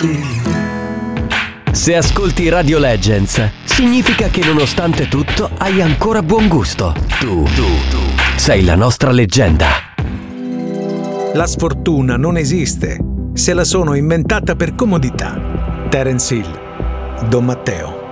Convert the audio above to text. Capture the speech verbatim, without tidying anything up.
Se ascolti Radio Legends, significa che nonostante tutto hai ancora buon gusto. Tu, tu, tu sei la nostra leggenda. La sfortuna non esiste, se la sono inventata per comodità. Terence Hill, Don Matteo.